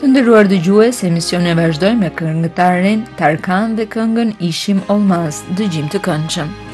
Të nderuar dëgjues, emisioni vazhdoi me këngëtarin Tarkan dhe këngën Ishim Olmaz, dëgjim të këndshëm.